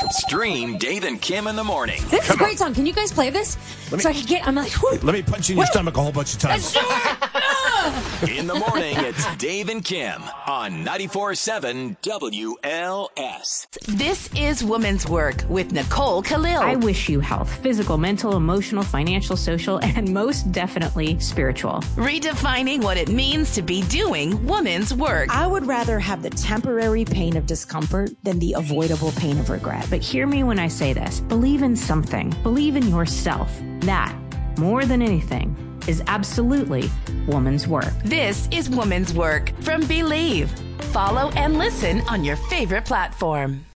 Stream Dave and Kim in the morning. This is a great song. Can you guys play this? I'm like, whoo. Let me punch you in your stomach a whole bunch of times. In the morning, it's Dave and Kim on 94.7 WLS. This is Woman's Work with Nicole Khalil. I wish you health, physical, mental, emotional, financial, social, and most definitely spiritual. Redefining what it means to be doing woman's work. I would rather have the temporary pain of discomfort than the avoidable pain of regret. But hear me when I say this. Believe in something. Believe in yourself. That, more than anything, is absolutely woman's work. This is Woman's Work from Believe. Follow and listen on your favorite platform.